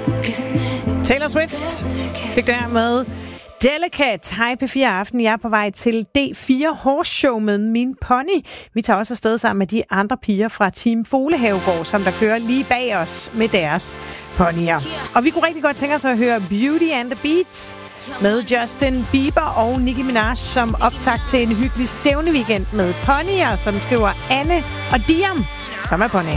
Taylor Swift fik der med Delicate. Hej P4 Aften. Jeg er på vej til D4 Horse Show med min pony. Vi tager også afsted sammen med de andre piger fra Team Folehavegård, som der kører lige bag os med deres ponyer. Og vi kunne rigtig godt tænke os at høre Beauty and the Beat med Justin Bieber og Nicki Minaj som optakt til en hyggelig stævne weekend med ponyer, som skriver Anne og Diam, som er pony.